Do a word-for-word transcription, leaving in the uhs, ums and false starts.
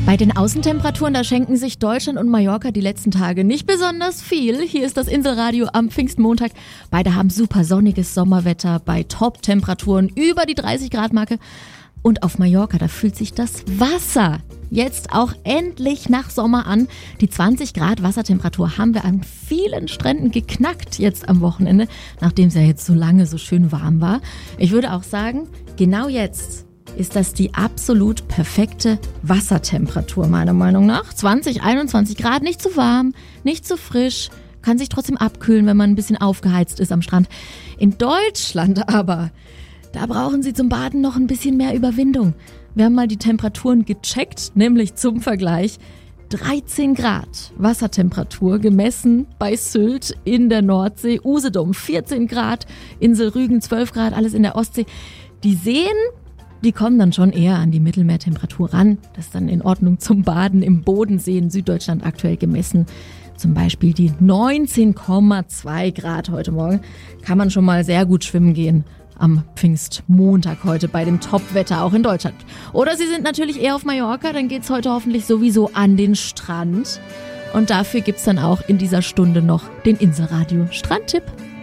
Bei den Außentemperaturen, da schenken sich Deutschland und Mallorca die letzten Tage nicht besonders viel. Hier ist das Inselradio am Pfingstmontag. Beide haben super sonniges Sommerwetter bei Top-Temperaturen über die dreißig Grad Marke. Und auf Mallorca, da fühlt sich das Wasser jetzt auch endlich nach Sommer an. Die zwanzig Grad Wassertemperatur haben wir an vielen Stränden geknackt jetzt am Wochenende, nachdem es ja jetzt so lange so schön warm war. Ich würde auch sagen, genau jetzt ist das die absolut perfekte Wassertemperatur, meiner Meinung nach. zwanzig, einundzwanzig Grad, nicht zu warm, nicht zu frisch, kann sich trotzdem abkühlen, wenn man ein bisschen aufgeheizt ist am Strand. In Deutschland aber, da brauchen Sie zum Baden noch ein bisschen mehr Überwindung. Wir haben mal die Temperaturen gecheckt, nämlich zum Vergleich dreizehn Grad Wassertemperatur gemessen bei Sylt in der Nordsee, Usedom vierzehn Grad, Insel Rügen zwölf Grad, alles in der Ostsee. Die Seen, die kommen dann schon eher an die Mittelmeertemperatur ran. Das ist dann in Ordnung zum Baden im Bodensee in Süddeutschland aktuell gemessen. Zum Beispiel die neunzehn Komma zwei Grad heute Morgen. Kann man schon mal sehr gut schwimmen gehen am Pfingstmontag heute bei dem Topwetter auch in Deutschland. Oder Sie sind natürlich eher auf Mallorca, dann geht's heute hoffentlich sowieso an den Strand. Und dafür gibt's dann auch in dieser Stunde noch den Inselradio Strandtipp.